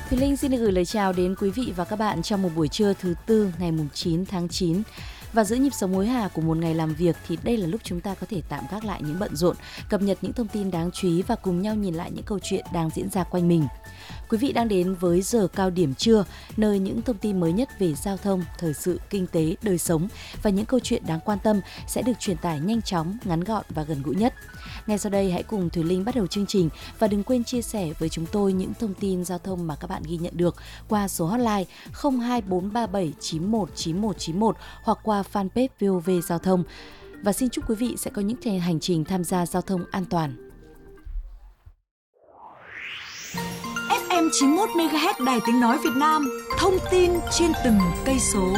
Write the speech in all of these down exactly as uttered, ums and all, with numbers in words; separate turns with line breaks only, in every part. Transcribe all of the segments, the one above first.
Thùy Linh xin được gửi lời chào đến quý vị và các bạn trong một buổi trưa thứ tư ngày chín tháng chín. Và giữa nhịp sống hối hả của một ngày làm việc thì đây là lúc chúng ta có thể tạm gác lại những bận rộn, cập nhật những thông tin đáng chú ý và cùng nhau nhìn lại những câu chuyện đang diễn ra quanh mình. Quý vị đang đến với giờ cao điểm trưa, nơi những thông tin mới nhất về giao thông, thời sự, kinh tế, đời sống và những câu chuyện đáng quan tâm sẽ được truyền tải nhanh chóng, ngắn gọn và gần gũi nhất. Ngay sau đây hãy cùng Thùy Linh bắt đầu chương trình và đừng quên chia sẻ với chúng tôi những thông tin giao thông mà các bạn ghi nhận được qua số hotline không hai bốn ba bảy chín một chín một chín một hoặc qua fanpage vê o vê Giao thông. Và xin chúc quý vị sẽ có những hành trình tham gia giao thông an toàn.
ép em chín mươi mốt mê ga héc Đài Tiếng Nói Việt Nam, thông tin trên từng cây số.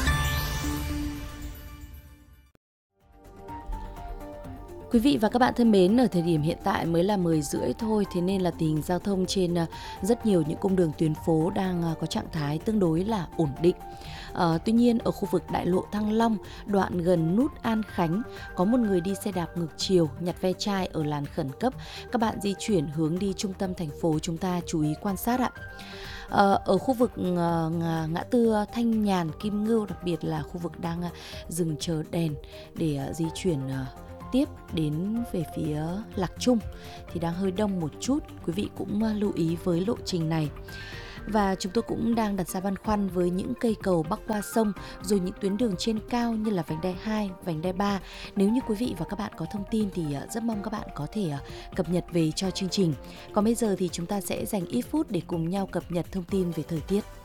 Quý vị và các bạn thân mến, ở thời điểm hiện tại mới là mười rưỡi thôi, thế nên là tình hình giao thông trên rất nhiều những cung đường tuyến phố đang có trạng thái tương đối là ổn định. À, tuy nhiên ở khu vực đại lộ Thăng Long, đoạn gần nút An Khánh, có một người đi xe đạp ngược chiều nhặt ve chai ở làn khẩn cấp. Các bạn di chuyển hướng đi trung tâm thành phố chúng ta chú ý quan sát ạ. À, ở khu vực uh, ngã tư Thanh Nhàn, Kim Ngưu, đặc biệt là khu vực đang uh, dừng chờ đèn để uh, di chuyển uh, tiếp đến về phía Lạc Trung thì đang hơi đông một chút, quý vị cũng lưu ý với lộ trình này. Và chúng tôi cũng đang đặt ra băn khoăn với những cây cầu bắc qua sông, rồi những tuyến đường trên cao như là vành đai hai, vành đai ba. Nếu như quý vị và các bạn có thông tin thì rất mong các bạn có thể cập nhật về cho chương trình. Còn bây giờ thì chúng ta sẽ dành ít phút để cùng nhau cập nhật thông tin về thời tiết.